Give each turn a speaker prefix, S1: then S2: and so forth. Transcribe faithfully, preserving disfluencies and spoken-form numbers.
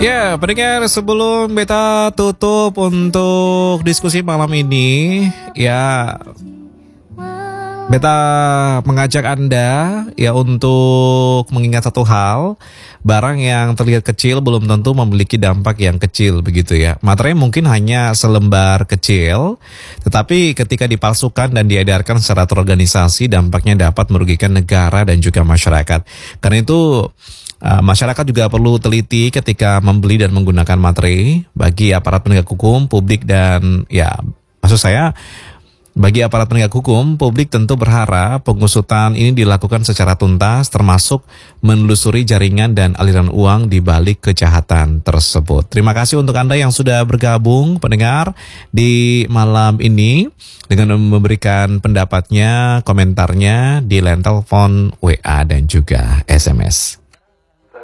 S1: Ya, pendengar, sebelum beta tutup untuk diskusi malam ini, ya beta mengajak Anda ya untuk mengingat satu hal, barang yang terlihat kecil belum tentu memiliki dampak yang kecil begitu ya. Materai mungkin hanya selembar kecil, tetapi ketika dipalsukan dan diedarkan secara terorganisasi, dampaknya dapat merugikan negara dan juga masyarakat. Karena itu Uh, masyarakat juga perlu teliti ketika membeli dan menggunakan materai. Bagi aparat penegak hukum, publik dan ya maksud saya bagi aparat penegak hukum, publik tentu berharap pengusutan ini dilakukan secara tuntas, termasuk menelusuri jaringan dan aliran uang di balik kejahatan tersebut. Terima kasih untuk Anda yang sudah bergabung pendengar di malam ini dengan memberikan pendapatnya, komentarnya di line telepon, W A dan juga S M S.